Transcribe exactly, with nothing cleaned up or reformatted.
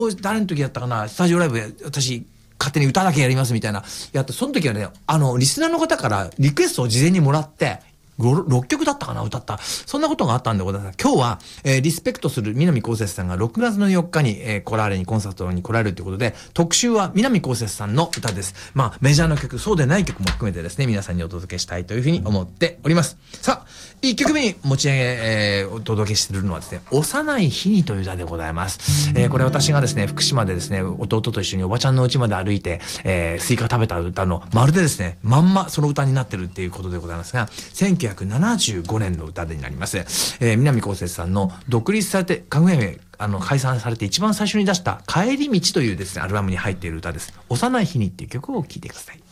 誰の時だったかな、スタジオライブで私勝手に歌だけやりますみたいなやって、その時はね、あのリスナーの方からリクエストを事前にもらってろっきょくだったかな、歌った。そんなことがあったんでございます。今日は、えー、リスペクトする南こうせつさんがろくがつのよっかに、えー、来られにコンサートに来られるということで、特集は南こうせつさんの歌です。まあ、メジャーの曲、そうでない曲も含めてですね、皆さんにお届けしたいというふうに思っております。さあ、いっきょくめに持ち上げ、えー、お届けしているのはですね、幼い日にという歌でございます。えー、これ私がですね、福島でですね、弟と一緒におばちゃんの家まで歩いて、えー、スイカ食べた歌の、まるでですね、まんまその歌になってるっていうことでございますが、せんきゅうひゃくななじゅうごねんの歌になります。えー、南こうせつさんの独立されて、かぐや姫あの解散されて一番最初に出した帰り道というですね、アルバムに入っている歌です。幼い日にっていう曲を聴いてください。